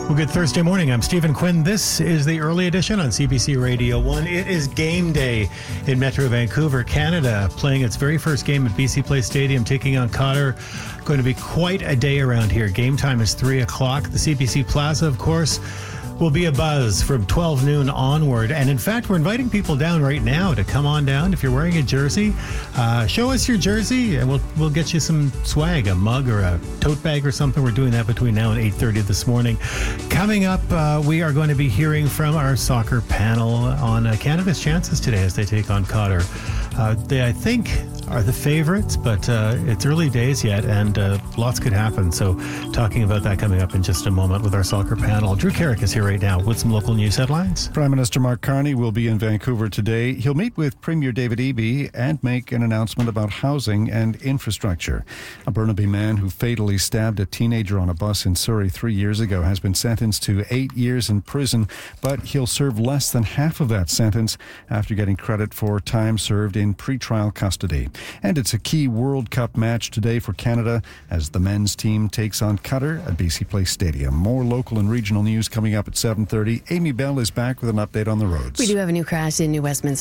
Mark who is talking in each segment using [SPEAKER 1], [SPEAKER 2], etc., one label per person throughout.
[SPEAKER 1] Well, good Thursday morning. I'm Stephen Quinn. This is the early edition on CBC Radio 1. It is game day in Metro Vancouver, Canada, playing its very first game at BC Place Stadium, taking on Cotter. Going to be quite a day around here. Game time is 3 o'clock. The CBC Plaza, of course, will be abuzz from 12 noon onward. And in fact, we're inviting people down right now to come on down. If you're wearing a jersey, show us your jersey and we'll get you some swag, a mug or a tote bag or something. We're doing that between now and 8:30 this morning. Coming up, we are going to be hearing from our soccer panel on Canada's chances today as they take on Cotter. They, I think, are the favorites, but it's early days yet, and lots could happen. So talking about that coming up in just a moment with our soccer panel. Drew Carrick is here right now with some local news headlines.
[SPEAKER 2] Prime Minister Mark Carney will be in Vancouver today. He'll meet with Premier David Eby and make an announcement about housing and infrastructure. A Burnaby man who fatally stabbed a teenager on a bus in Surrey 3 years ago has been sentenced to 8 years in prison, but he'll serve less than half of that sentence after getting credit for time served in pretrial custody. And it's a key World Cup match today for Canada as the men's team takes on Qatar at BC Place Stadium. More local and regional news coming up at 7:30. Amy Bell is back with an update on the roads.
[SPEAKER 3] We do have a new crash in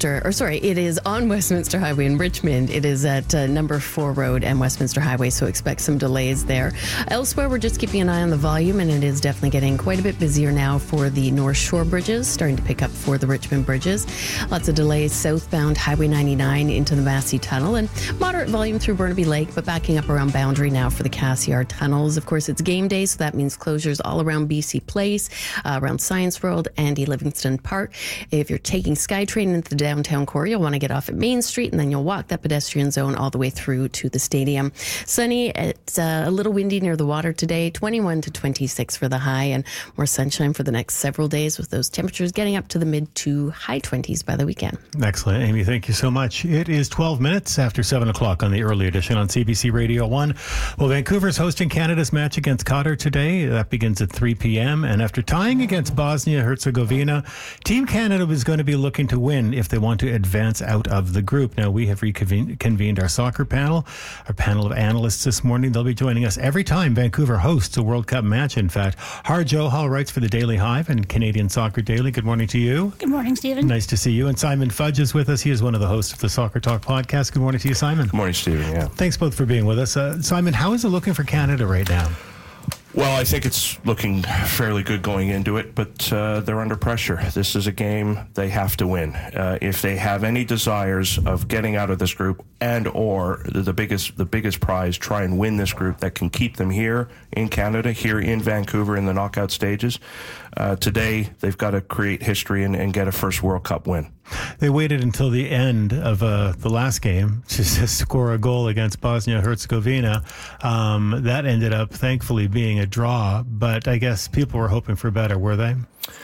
[SPEAKER 3] it is on Westminster Highway in Richmond. It is at number 4 Road and Westminster Highway, so expect some delays there. Elsewhere, we're just keeping an eye on the volume, and it is definitely getting quite a bit busier now for the North Shore bridges, starting to pick up for the Richmond bridges. Lots of delays southbound Highway 99 into the Massey Tunnel, and moderate volume through Burnaby Lake, but backing up around Boundary now for the Cassiar tunnels. Of course, it's game day, so that means closures all around BC Place, around Science World, Andy Livingston Park. If you're taking SkyTrain into the downtown core, you'll want to get off at Main Street, and then you'll walk that pedestrian zone all the way through to the stadium. Sunny, it's a little windy near the water today, 21 to 26 for the high, and more sunshine for the next several days, with those temperatures getting up to the mid to high 20s by the weekend.
[SPEAKER 1] Excellent, Amy. Thank you so much. It is 12 minutes after 7 o'clock on the early edition on CBC Radio 1. Well, Vancouver's hosting Canada's match against Cotter today. That begins at 3 p.m. And after tying against Bosnia-Herzegovina, Team Canada is going to be looking to win if they want to advance out of the group. Now, we have reconvened our soccer panel, our panel of analysts this morning. They'll be joining us every time Vancouver hosts a World Cup match, in fact. Har Johal writes for the Daily Hive and Canadian Soccer Daily. Good morning to you.
[SPEAKER 4] Good morning, Stephen.
[SPEAKER 1] Nice to see you. And Simon Fudge is with us. He is one of the hosts of the Soccer Talk podcast. Good morning to you, Simon.
[SPEAKER 5] Good morning, Stephen. Yeah.
[SPEAKER 1] Thanks both for being with us. Simon, how is it looking for Canada right now?
[SPEAKER 5] Well, I think it's looking fairly good going into it, but they're under pressure. This is a game they have to win. If they have any desires of getting out of this group and or the biggest prize, try and win this group that can keep them here in Canada, here in Vancouver in the knockout stages. Today, they've got to create history and get a first World Cup win.
[SPEAKER 1] They waited until the end of the last game to score a goal against Bosnia-Herzegovina. That ended up, thankfully, being a draw, but I guess people were hoping for better, were they?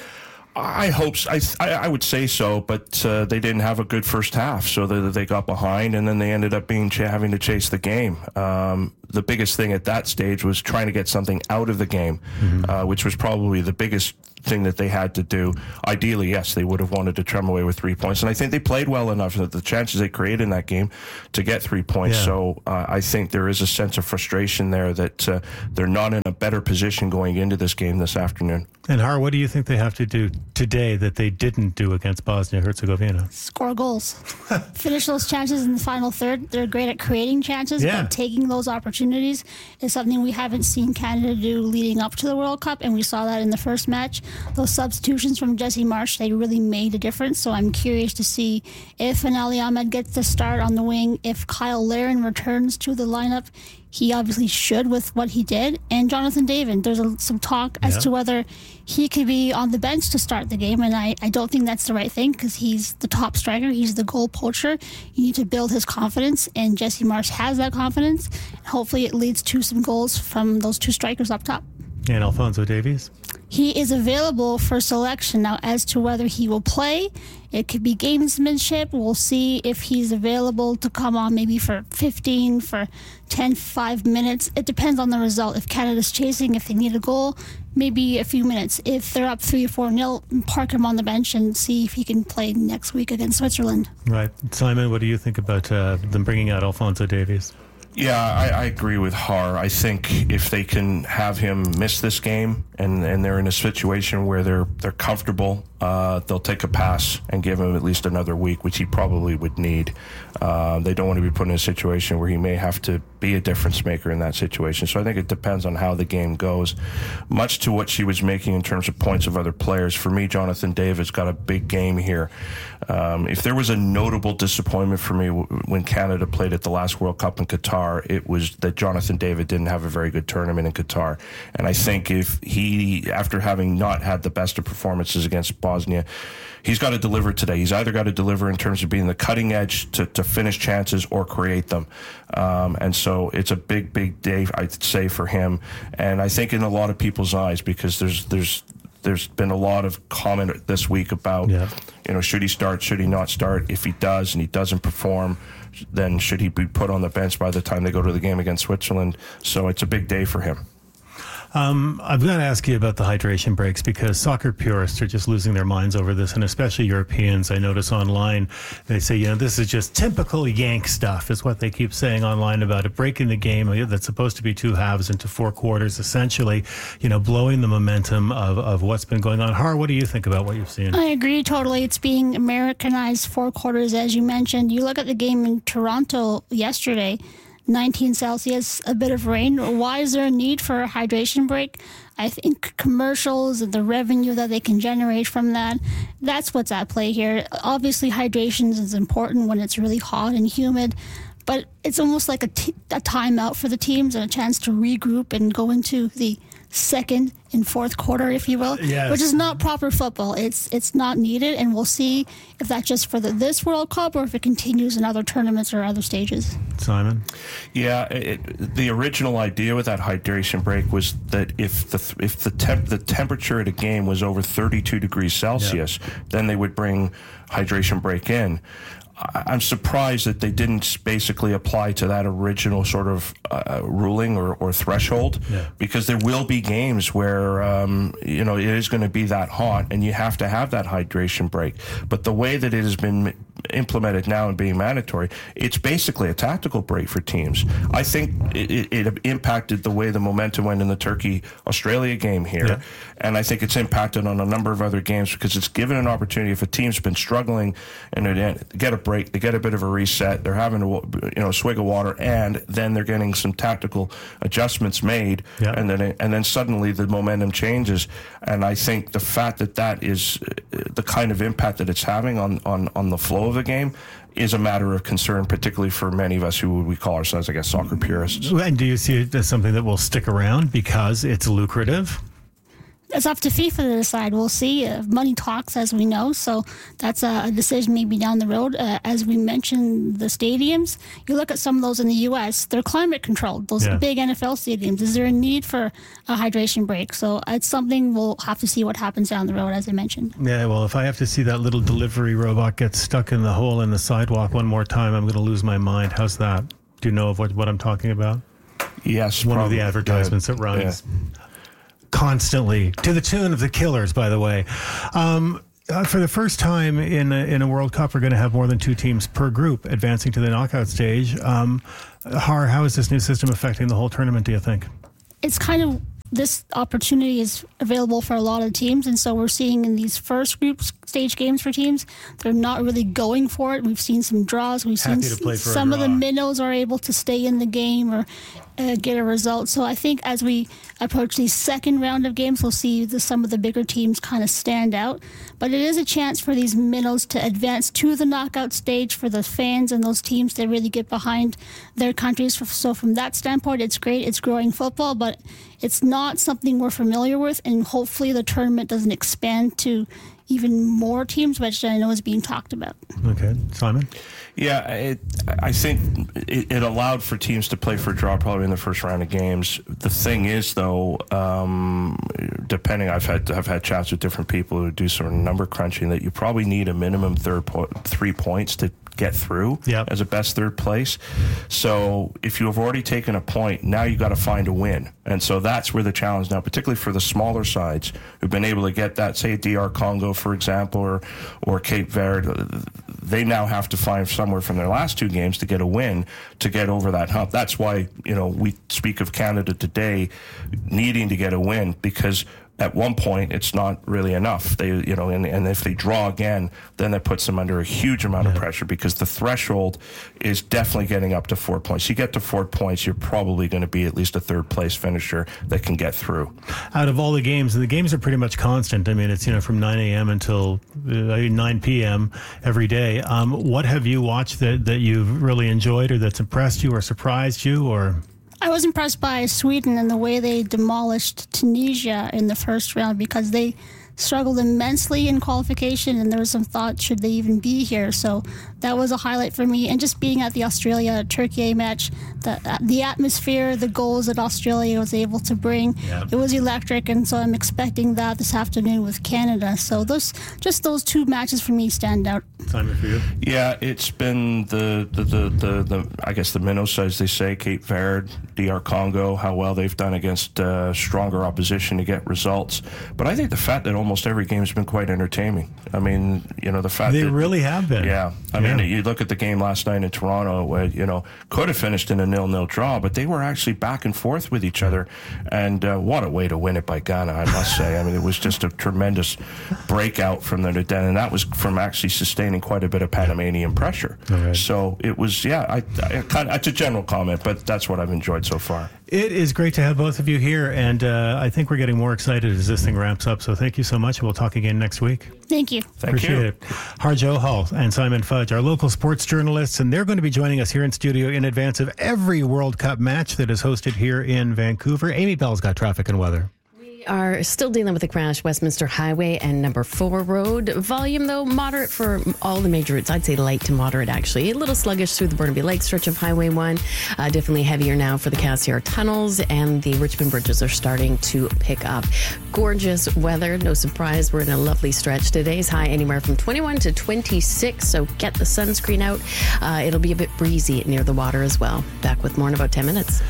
[SPEAKER 5] I hope so. I would say so, but they didn't have a good first half, so they got behind, and then they ended up having to chase the game. The biggest thing at that stage was trying to get something out of the game, which was probably the biggest thing that they had to do. Ideally, yes, they would have wanted to trim away with 3 points, and I think they played well enough that the chances they created in that game to get 3 points. Yeah. So I think there is a sense of frustration there that they're not in a better position going into this game this afternoon.
[SPEAKER 1] And Har, what do you think they have to do today that they didn't do against Bosnia-Herzegovina?
[SPEAKER 4] Score goals. Finish those chances in the final third. They're great at creating chances, but taking those opportunities is something we haven't seen Canada do leading up to the World Cup, and we saw that in the first match. Those substitutions from Jesse Marsch, they really made a difference, so I'm curious to see if Ali Ahmed gets the start on the wing, if Kyle Larin returns to the lineup. He obviously should with what he did. And Jonathan David, there's some talk as to whether he could be on the bench to start the game, and I don't think that's the right thing because he's the top striker. He's the goal poacher. You need to build his confidence, and Jesse Marsch has that confidence. Hopefully it leads to some goals from those two strikers up top.
[SPEAKER 1] And Alphonso Davies?
[SPEAKER 4] He is available for selection. Now, as to whether he will play, it could be gamesmanship. We'll see if he's available to come on maybe for 15, for 10, 5 minutes. It depends on the result. If Canada's chasing, if they need a goal, maybe a few minutes. If they're up 3 or 4-0, park him on the bench and see if he can play next week against Switzerland.
[SPEAKER 1] Right. Simon, what do you think about them bringing out Alphonso Davies?
[SPEAKER 5] Yeah, I agree with Har. I think if they can have him miss this game and they're in a situation where they're comfortable, they'll take a pass and give him at least another week, which he probably would need. They don't want to be put in a situation where he may have to be a difference maker in that situation. So I think it depends on how the game goes. Much to what she was making in terms of points of other players, for me, Jonathan David's got a big game here. If there was a notable disappointment for me when Canada played at the last World Cup in Qatar, it was that Jonathan David didn't have a very good tournament in Qatar. And I think if he, after having not had the best of performances against Bosnia, he's got to deliver today. He's either got to deliver in terms of being the cutting edge to finish chances or create them. And so it's a big, big day, I'd say, for him. And I think in a lot of people's eyes, because there's been a lot of comment this week about, should he start, should he not start? If he does and he doesn't perform, then should he be put on the bench by the time they go to the game against Switzerland? So it's a big day for him.
[SPEAKER 1] I've got to ask you about the hydration breaks, because soccer purists are just losing their minds over this, and especially Europeans. I notice online, they say, this is just typical Yank stuff, is what they keep saying online about it, breaking the game that's supposed to be 2 halves into 4 quarters, essentially, blowing the momentum of what's been going on. Har, what do you think about what you've seen?
[SPEAKER 4] I agree totally. It's being Americanized 4 quarters, as you mentioned. You look at the game in Toronto yesterday, 19 Celsius, a bit of rain. Why is there a need for a hydration break? I think commercials and the revenue that they can generate from that's what's at play here. Obviously, hydration is important when it's really hot and humid, but it's almost like a timeout for the teams and a chance to regroup and go into the second and fourth quarter, if you will, which is not proper football. It's not needed, and we'll see if that's just for this World Cup or if it continues in other tournaments or other stages.
[SPEAKER 1] Simon?
[SPEAKER 5] Yeah, the original idea with that hydration break was that if the temperature at a game was over 32 degrees Celsius, then they would bring hydration break in. I'm surprised that they didn't basically apply to that original sort of ruling or threshold, because there will be games where it is going to be that hot and you have to have that hydration break. But the way that it has been implemented now and being mandatory, it's basically a tactical break for teams. I think it impacted the way the momentum went in the Turkey-Australia game here, and I think it's impacted on a number of other games, because it's given an opportunity if a team's been struggling and they get a break, they get a bit of a reset, they're having a swig of water, and then they're getting some tactical adjustments made, and then suddenly the momentum changes. And I think the fact that is the kind of impact that it's having on the flow of the game is a matter of concern, particularly for many of us who we call ourselves, I guess, soccer purists.
[SPEAKER 1] And do you see it as something that will stick around because it's lucrative?
[SPEAKER 4] It's up to FIFA to decide. We'll see. Money talks, as we know, so that's a decision maybe down the road. As we mentioned, the stadiums, you look at some of those in the U.S., they're climate controlled, those big NFL stadiums. Is there a need for a hydration break? So it's something we'll have to see what happens down the road, as I mentioned.
[SPEAKER 1] Yeah, well, if I have to see that little delivery robot get stuck in the hole in the sidewalk one more time, I'm going to lose my mind. How's that? Do you know of what I'm talking about?
[SPEAKER 5] Yes.
[SPEAKER 1] One of the advertisements that runs constantly, to the tune of The Killers, by the way. For the first time in a World Cup, we're going to have more than 2 teams per group advancing to the knockout stage. Har, how is this new system affecting the whole tournament, do you think?
[SPEAKER 4] It's kind of, this opportunity is available for a lot of teams, and so we're seeing in these first group stage games for teams, they're not really going for it. We've seen some draws. We've seen some of the minnows are able to stay in the game or get a result. So I think as we approach the second round of games, we'll see some of the bigger teams kind of stand out. But it is a chance for these minnows to advance to the knockout stage for the fans and those teams to really get behind their countries. So from that standpoint, it's great. It's growing football, but it's not something we're familiar with, and hopefully the tournament doesn't expand to even more teams, which I know is being talked about.
[SPEAKER 1] Okay. Simon?
[SPEAKER 5] Yeah, I think it allowed for teams to play for a draw probably in the first round of games. The thing is, though, depending, I've had chats with different people who do sort of number crunching, that you probably need a minimum 3 points to get through as a best third place. So if you have already taken a point, now you got to find a win. And so that's where the challenge now, particularly for the smaller sides who've been able to get that, say DR Congo, for example, or Cape Verde, they now have to find somewhere from their last 2 games to get a win to get over that hump. That's why, we speak of Canada today needing to get a win, because at one point it's not really enough. They, and if they draw again, then that puts them under a huge amount of pressure, because the threshold is definitely getting up to 4 points. You get to 4 points, you're probably going to be at least a third place finisher that can get through. Out
[SPEAKER 1] of all the games are pretty much constant. I mean, it's, from 9 a.m. until 9 p.m. every day. What have you watched that you've really enjoyed, or that's impressed you or surprised you, or...
[SPEAKER 4] I was impressed by Sweden and the way they demolished Tunisia in the first round, because they struggled immensely in qualification, and there was some thought, should they even be here? So that was a highlight for me. And just being at the Australia-Turkey match, the atmosphere, the goals that Australia was able to bring, it was electric, and so I'm expecting that this afternoon with Canada. So those 2 matches for me stand out.
[SPEAKER 1] Simon, for you?
[SPEAKER 5] Yeah, it's been the I guess the minnows, as they say, Cape Verde, DR Congo, how well they've done against stronger opposition to get results. But I think the fact that almost every game has been quite entertaining. I mean, the fact
[SPEAKER 1] they
[SPEAKER 5] that... They
[SPEAKER 1] really have been.
[SPEAKER 5] Yeah. I mean, you look at the game last night in Toronto, where, could have finished in a 0-0 draw, but they were actually back and forth with each other. And what a way to win it by Ghana, I must say. I mean, it was just a tremendous breakout from the Neden, and that was from actually sustaining quite a bit of Panamanian pressure. Right. So it was, it's a general comment, but that's what I've enjoyed so far.
[SPEAKER 1] It is great to have both of you here, and I think we're getting more excited as this thing ramps up. So thank you so much, and we'll talk again next week.
[SPEAKER 4] Thank you.
[SPEAKER 1] Appreciate it. Harj Ohal and Simon Fudge, our local sports journalists, and they're going to be joining us here in studio in advance of every World Cup match that is hosted here in Vancouver. Amy Bell's got traffic and weather.
[SPEAKER 3] Are still dealing with the crash, Westminster Highway and number 4 road. Volume, though, moderate for all the major routes. I'd say light to moderate, actually. A little sluggish through the Burnaby Lake stretch of Highway 1. Definitely heavier now for the Cassiar tunnels, and the Richmond bridges are starting to pick up. Gorgeous weather. No surprise, we're in a lovely stretch. Today's high anywhere from 21 to 26, so get the sunscreen out. It'll be a bit breezy near the water as well. Back with more in about 10 minutes.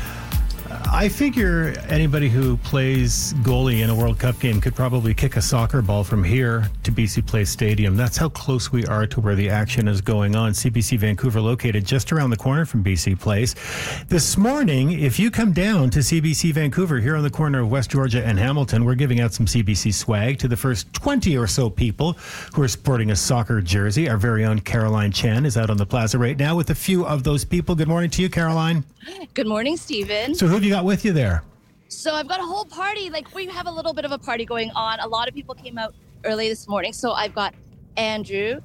[SPEAKER 1] I figure anybody who plays goalie in a World Cup game could probably kick a soccer ball from here to BC Place Stadium. That's how close we are to where the action is going on. CBC Vancouver located just around the corner from BC Place. This morning, if you come down to CBC Vancouver here on the corner of West Georgia and Hamilton, we're giving out some CBC swag to the first 20 or so people who are sporting a soccer jersey. Our very own Caroline Chen is out on the plaza right now with a few of those people. Good morning to you, Caroline.
[SPEAKER 6] Good morning, Stephen.
[SPEAKER 1] So who have you got with you there?
[SPEAKER 6] So I've got a whole party. We have a little bit of a party going on. A lot of people came out early this morning. So I've got Andrew,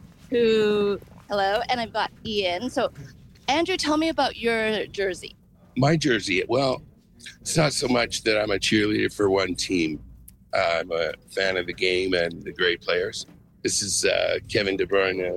[SPEAKER 6] hello, and I've got Ian. So Andrew, tell me about your jersey.
[SPEAKER 7] My jersey, well, it's not so much that I'm a cheerleader for one team. I'm a fan of the game and the great players. This is Kevin De Bruyne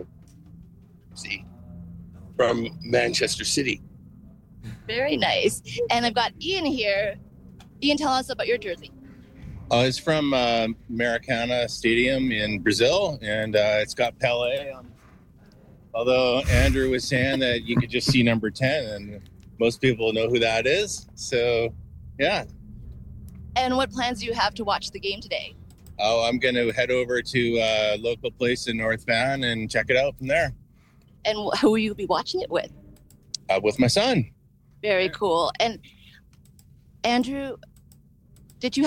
[SPEAKER 7] from Manchester City.
[SPEAKER 6] Very nice. And I've got Ian here. Ian, tell us about your jersey.
[SPEAKER 8] It's from Maracana Stadium in Brazil, and it's got Pelé on. Although Andrew was saying that you could just see number 10, and most people know who that is. So, yeah.
[SPEAKER 6] And what plans do you have to watch the game today?
[SPEAKER 8] Oh, I'm going to head over to a local place in North Van and check it out from there.
[SPEAKER 6] And who will you be watching it with?
[SPEAKER 8] With my son.
[SPEAKER 6] Very cool. And Andrew, did you